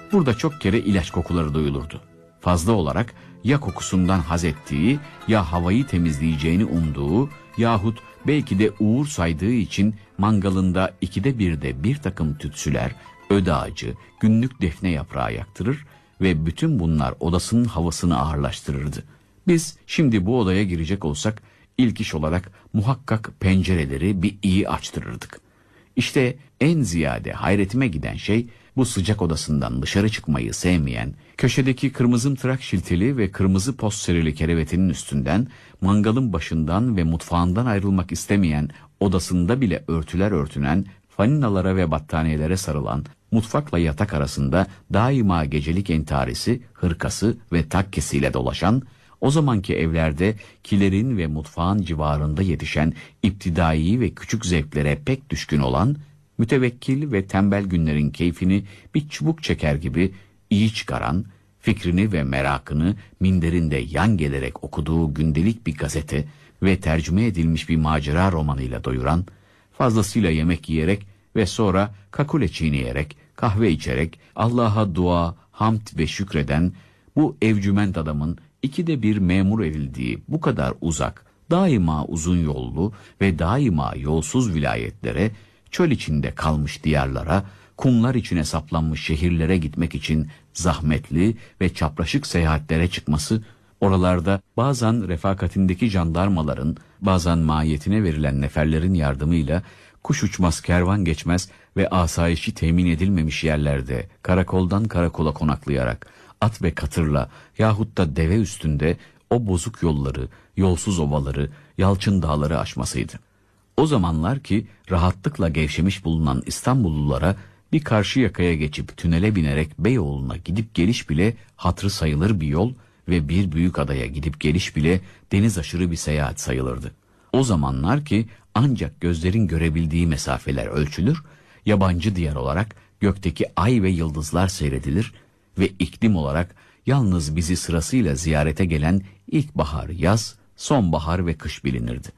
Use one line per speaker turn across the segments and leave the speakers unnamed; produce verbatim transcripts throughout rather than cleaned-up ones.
Burada çok kere ilaç kokuları duyulurdu. Fazla olarak ya kokusundan haz ettiği, ya havayı temizleyeceğini umduğu yahut belki de uğur saydığı için mangalında ikide birde bir takım tütsüler, öde ağacı, günlük defne yaprağı yaktırır ve bütün bunlar odasının havasını ağırlaştırırdı. Biz şimdi bu odaya girecek olsak ilk iş olarak muhakkak pencereleri bir iyi açtırırdık. İşte en ziyade hayretime giden şey bu sıcak odasından dışarı çıkmayı sevmeyen, köşedeki kırmızı tırak şilteli ve kırmızı post serili kerevetinin üstünden, mangalın başından ve mutfağından ayrılmak istemeyen, odasında bile örtüler örtünen, faninalara ve battaniyelere sarılan, mutfakla yatak arasında daima gecelik entarisi, hırkası ve takkesiyle dolaşan, o zamanki evlerde kilerin ve mutfağın civarında yetişen iptidai ve küçük zevklere pek düşkün olan, mütevekkil ve tembel günlerin keyfini bir çubuk çeker gibi iyi çıkaran, fikrini ve merakını minderinde yan gelerek okuduğu gündelik bir gazete ve tercüme edilmiş bir macera romanıyla doyuran, fazlasıyla yemek yiyerek ve sonra kakule çiğneyerek, kahve içerek Allah'a dua, hamd ve şükreden bu evcüment adamın ikide bir memur edildiği bu kadar uzak, daima uzun yollu ve daima yolsuz vilayetlere, çöl içinde kalmış diyarlara, kumlar içine saplanmış şehirlere gitmek için zahmetli ve çapraşık seyahatlere çıkması, oralarda bazen refakatindeki jandarmaların, bazen mahiyetine verilen neferlerin yardımıyla kuş uçmaz kervan geçmez ve asayişi temin edilmemiş yerlerde karakoldan karakola konaklayarak at ve katırla yahut da deve üstünde o bozuk yolları, yolsuz ovaları, yalçın dağları aşmasıydı. O zamanlar ki rahatlıkla gevşemiş bulunan İstanbullulara bir karşı yakaya geçip tünele binerek Beyoğlu'na gidip geliş bile hatırı sayılır bir yol ve bir büyük adaya gidip geliş bile deniz aşırı bir seyahat sayılırdı. O zamanlar ki ancak gözlerin görebildiği mesafeler ölçülür, yabancı diyar olarak gökteki ay ve yıldızlar seyredilir ve iklim olarak yalnız bizi sırasıyla ziyarete gelen ilkbahar, yaz, sonbahar ve kış bilinirdi.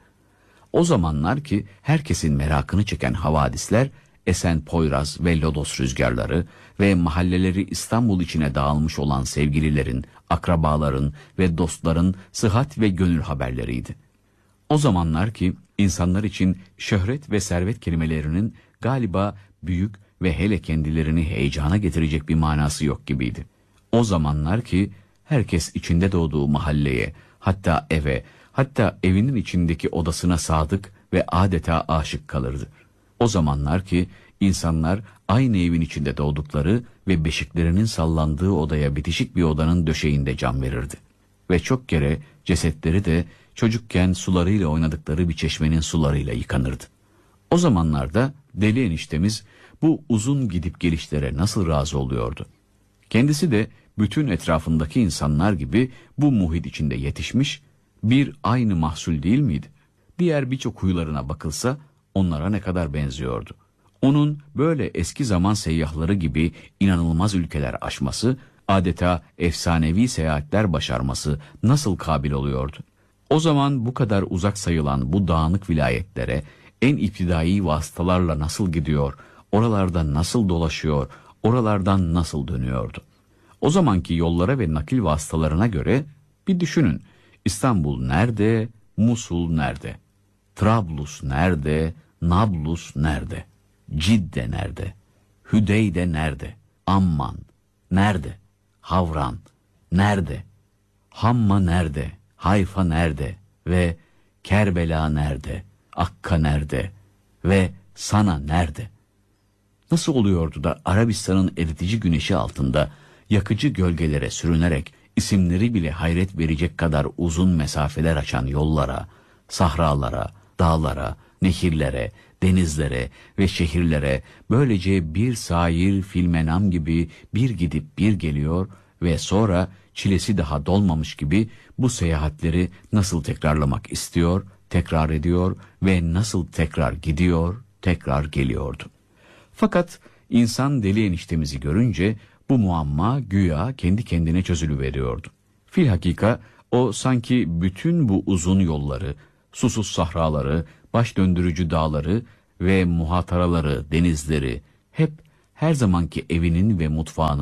O zamanlar ki herkesin merakını çeken havadisler, esen Poyraz ve Lodos rüzgarları ve mahalleleri İstanbul içine dağılmış olan sevgililerin, akrabaların ve dostların sıhhat ve gönül haberleriydi. O zamanlar ki insanlar için şöhret ve servet kelimelerinin galiba büyük ve hele kendilerini heyecana getirecek bir manası yok gibiydi. O zamanlar ki herkes içinde doğduğu mahalleye, hatta eve, hatta evinin içindeki odasına sadık ve adeta aşık kalırdı. O zamanlar ki insanlar aynı evin içinde doğdukları ve beşiklerinin sallandığı odaya bitişik bir odanın döşeğinde can verirdi. Ve çok kere cesetleri de çocukken sularıyla oynadıkları bir çeşmenin sularıyla yıkanırdı. O zamanlarda deli eniştemiz bu uzun gidip gelişlere nasıl razı oluyordu? Kendisi de bütün etrafındaki insanlar gibi bu muhit içinde yetişmiş, bir aynı mahsul değil miydi? Diğer birçok huylarına bakılsa onlara ne kadar benziyordu. Onun böyle eski zaman seyyahları gibi inanılmaz ülkeler aşması, adeta efsanevi seyahatler başarması nasıl kabil oluyordu? O zaman bu kadar uzak sayılan bu dağınık vilayetlere en iptidai vasıtalarla nasıl gidiyor, oralarda nasıl dolaşıyor, oralardan nasıl dönüyordu? O zamanki yollara ve nakil vasıtalarına göre bir düşünün. İstanbul nerede, Musul nerede? Trablus nerede, Nablus nerede? Cidde nerede? Hüdeyde nerede? Amman nerede? Havran nerede? Hamma nerede? Hayfa nerede? Ve Kerbela nerede? Akka nerede? Ve Sana nerede? Nasıl oluyordu da Arabistan'ın eritici güneşi altında yakıcı gölgelere sürünerek isimleri bile hayret verecek kadar uzun mesafeler açan yollara, sahralara, dağlara, nehirlere, denizlere ve şehirlere böylece bir sair filmenam gibi bir gidip bir geliyor ve sonra çilesi daha dolmamış gibi bu seyahatleri nasıl tekrarlamak istiyor, tekrar ediyor ve nasıl tekrar gidiyor, tekrar geliyordu. Fakat insan deli eniştemizi görünce bu muamma güya kendi kendine çözülüveriyordu. Filhakika o sanki bütün bu uzun yolları, susuz sahraları, baş döndürücü dağları ve muhataraları, denizleri hep her zamanki evinin ve mutfağının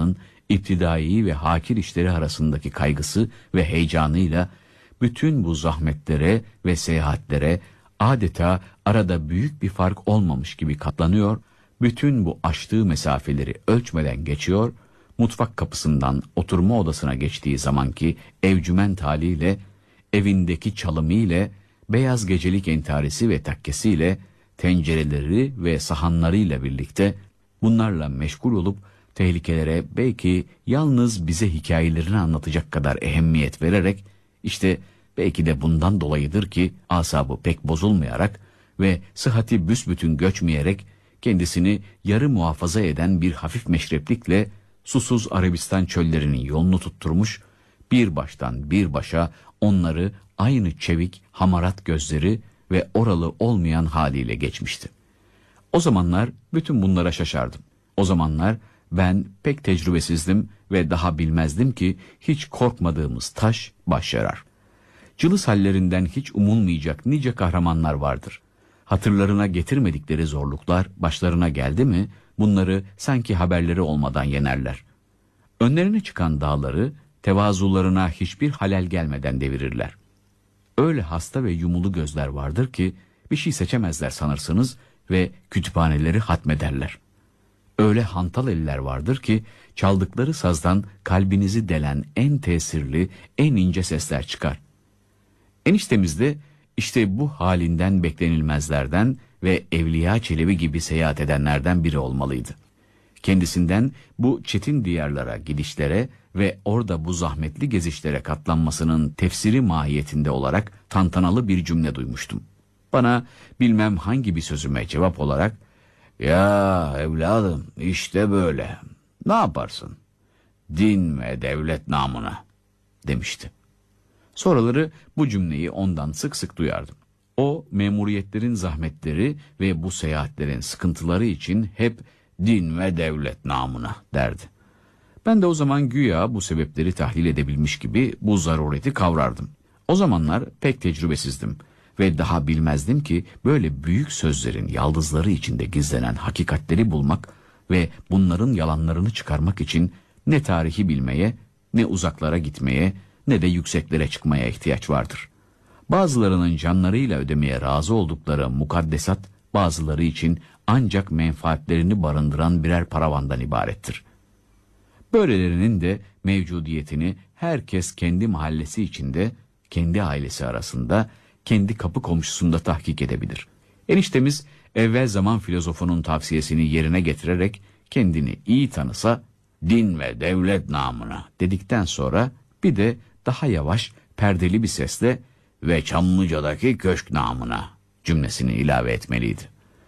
iptidai ve hakir işleri arasındaki kaygısı ve heyecanıyla bütün bu zahmetlere ve seyahatlere adeta arada büyük bir fark olmamış gibi katlanıyor, bütün bu aştığı mesafeleri ölçmeden geçiyor, mutfak kapısından oturma odasına geçtiği zamanki evcüment haliyle, evindeki çalımıyla, beyaz gecelik entarisi ve takkesiyle, tencereleri ve sahanlarıyla birlikte bunlarla meşgul olup tehlikelere belki yalnız bize hikayelerini anlatacak kadar ehemmiyet vererek, işte belki de bundan dolayıdır ki asabı pek bozulmayarak ve sıhhati büsbütün göçmeyerek kendisini yarı muhafaza eden bir hafif meşreplikle susuz Arabistan çöllerinin yolunu tutturmuş, bir baştan bir başa onları aynı çevik, hamarat gözleri ve oralı olmayan haliyle geçmişti. O zamanlar bütün bunlara şaşardım. O zamanlar ben pek tecrübesizdim ve daha bilmezdim ki hiç korkmadığımız taş baş yarar. Cılız hallerinden hiç umulmayacak nice kahramanlar vardır. Hatırlarına getirmedikleri zorluklar başlarına geldi mi bunları sanki haberleri olmadan yenerler. Önlerine çıkan dağları tevazularına hiçbir halel gelmeden devirirler. Öyle hasta ve yumulu gözler vardır ki bir şey seçemezler sanırsınız ve kütüphaneleri hatmederler. Öyle hantal eller vardır ki çaldıkları sazdan kalbinizi delen en tesirli, en ince sesler çıkar. Eniştemiz de işte bu halinden beklenilmezlerden ve Evliya Çelebi gibi seyahat edenlerden biri olmalıydı. Kendisinden bu çetin diyarlara gidişlere ve orada bu zahmetli gezişlere katlanmasının tefsiri mahiyetinde olarak tantanalı bir cümle duymuştum. Bana bilmem hangi bir sözüme cevap olarak, "Ya evladım işte böyle, ne yaparsın? Din ve devlet namına," demişti. Sonraları bu cümleyi ondan sık sık duyardım. O memuriyetlerin zahmetleri ve bu seyahatlerin sıkıntıları için hep din ve devlet namına derdi. Ben de o zaman güya bu sebepleri tahlil edebilmiş gibi bu zarureti kavrardım. O zamanlar pek tecrübesizdim ve daha bilmezdim ki böyle büyük sözlerin yaldızları içinde gizlenen hakikatleri bulmak ve bunların yalanlarını çıkarmak için ne tarihi bilmeye, ne uzaklara gitmeye, ne de yükseklere çıkmaya ihtiyaç vardır. Bazılarının canlarıyla ödemeye razı oldukları mukaddesat, bazıları için ancak menfaatlerini barındıran birer paravandan ibarettir. Böylelerinin de mevcudiyetini herkes kendi mahallesi içinde, kendi ailesi arasında, kendi kapı komşusunda tahkik edebilir. Eniştemiz evvel zaman filozofunun tavsiyesini yerine getirerek kendini iyi tanısa, din ve devlet namına dedikten sonra bir de daha yavaş, perdeli bir sesle ve Çamlıca'daki köşk namına cümlesini ilave etmeliydi.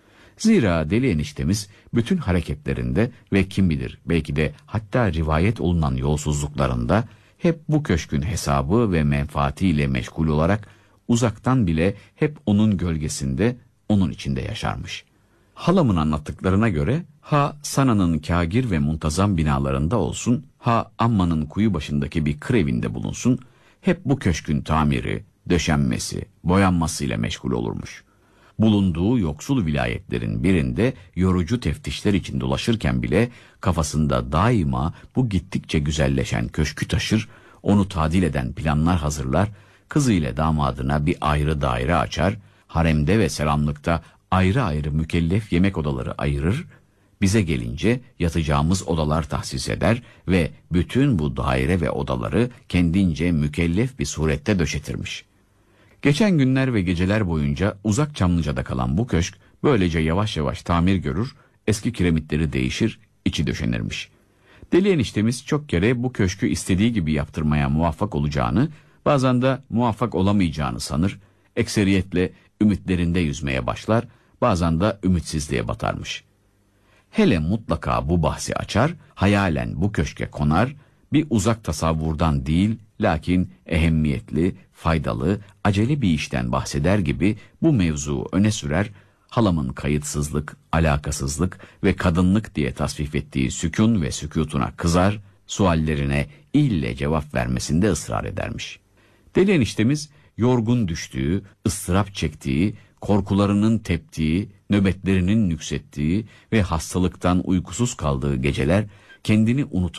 Zira deli eniştemiz bütün hareketlerinde ve kim bilir belki de hatta rivayet olunan yolsuzluklarında hep bu köşkün hesabı ve menfaatiyle meşgul olarak uzaktan bile hep onun gölgesinde, onun içinde yaşarmış. Halamın anlattıklarına göre ha Sana'nın kâgir ve muntazam binalarında olsun, ha Amman'ın kuyu başındaki bir kır evinde bulunsun, hep bu köşkün tamiri, döşenmesi, boyanmasıyla meşgul olurmuş. Bulunduğu yoksul vilayetlerin birinde yorucu teftişler için dolaşırken bile kafasında daima bu gittikçe güzelleşen köşkü taşır, onu tadil eden planlar hazırlar, kızıyla damadına bir ayrı daire açar, haremde ve selamlıkta ayrı ayrı mükellef yemek odaları ayırır, bize gelince yatacağımız odalar tahsis eder ve bütün bu daire ve odaları kendince mükellef bir surette döşetirmiş. Geçen günler ve geceler boyunca uzak Çamlıca'da kalan bu köşk böylece yavaş yavaş tamir görür, eski kiremitleri değişir, içi döşenirmiş. Deli eniştemiz çok kere bu köşkü istediği gibi yaptırmaya muvaffak olacağını, bazen de muvaffak olamayacağını sanır, ekseriyetle ümitlerinde yüzmeye başlar, bazen de ümitsizliğe batarmış. Hele mutlaka bu bahsi açar, hayalen bu köşke konar, bir uzak tasavvurdan değil, lakin ehemmiyetli, faydalı, acele bir işten bahseder gibi bu mevzuu öne sürer, halamın kayıtsızlık, alakasızlık ve kadınlık diye tasvip ettiği sükun ve sükutuna kızar, suallerine ille cevap vermesinde ısrar edermiş. Deli eniştemiz yorgun düştüğü, ıstırap çektiği, korkularının teptiği, nöbetlerinin nüksettiği ve hastalıktan uykusuz kaldığı geceler kendini unutmak